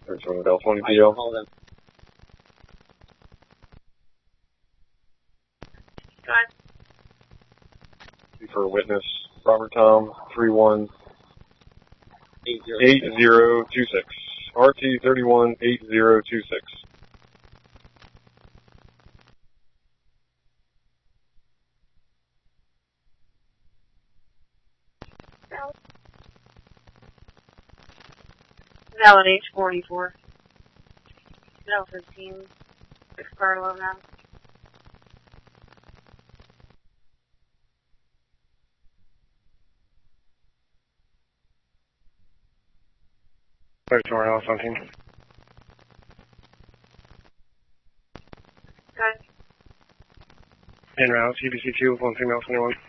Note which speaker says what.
Speaker 1: 31 Bell 20 PL.
Speaker 2: Call them.
Speaker 3: Go ahead.
Speaker 1: For a witness, Robert Tom 318026. RT 318026.
Speaker 3: Valid age 44. No 15. 6 Carlo now.
Speaker 1: Tomorrow 17.
Speaker 3: Go ahead.
Speaker 1: En route, UBC 2, 1 female 21.